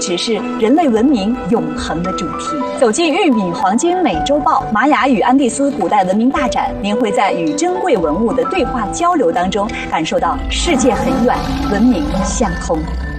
直是人类文明永恒的主题。走进玉米黄金美洲豹玛雅与安第斯古代文明大展，您会在与珍贵文物的对话交流当中，感受到世界很远，文明相通。